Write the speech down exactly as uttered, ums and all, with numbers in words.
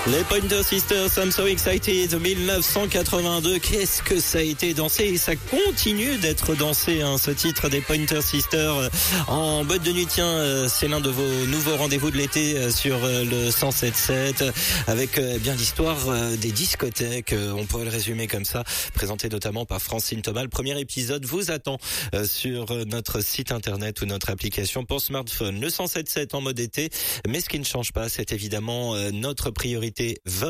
Les Pointer Sisters, I'm so excited, dix-neuf cent quatre-vingt-deux, qu'est-ce que ça a été dansé et ça continue d'être dansé, hein, ce titre des Pointer Sisters en boîte de nuit. Tiens, c'est l'un de vos nouveaux rendez-vous de l'été sur le cent sept sept avec bien l'histoire des discothèques, on pourrait le résumer comme ça, présenté notamment par Francine Thomas. Le premier épisode vous attend sur notre site internet ou notre application pour smartphone. Le cent sept sept en mode été, mais ce qui ne change pas, c'est évidemment notre priorité.